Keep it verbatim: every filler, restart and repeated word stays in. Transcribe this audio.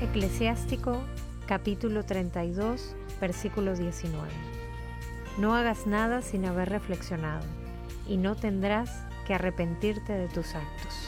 Eclesiástico capítulo treinta y dos, versículo diecinueve. No hagas nada sin haber reflexionado, y no tendrás que arrepentirte de tus actos.